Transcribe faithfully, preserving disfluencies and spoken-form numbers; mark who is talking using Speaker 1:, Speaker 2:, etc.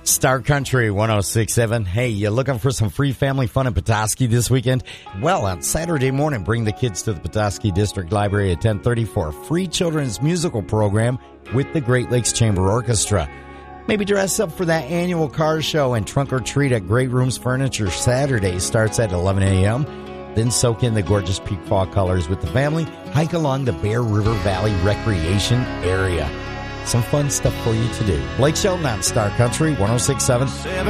Speaker 1: Star Country one oh six point seven. Hey, you looking for some free family fun in Petoskey this weekend? Well, on Saturday morning, bring the kids to the Petoskey District Library at ten thirty for a free children's musical program with the Great Lakes Chamber Orchestra. Maybe dress up for that annual car show and trunk or treat at Great Rooms Furniture Saturday. Starts at eleven a.m. Then soak in the gorgeous Pequot colors with the family. Hike along the Bear River Valley Recreation Area. Some fun stuff for you to do. Blake Shelton on Star Country one oh six point seven.